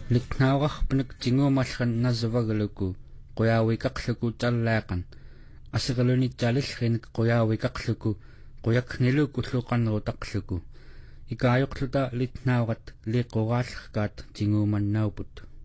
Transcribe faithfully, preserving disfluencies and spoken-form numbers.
Liknauqarpanak tinguumallan nasavagaluku quyaawikaqluku tallaaqan asaqalunitsalillrinik quyaawikaqluku quyakniluku ulluqannerutaqluku ikaayoqluta litnauqat liiquraallrkaat tinguumannauput.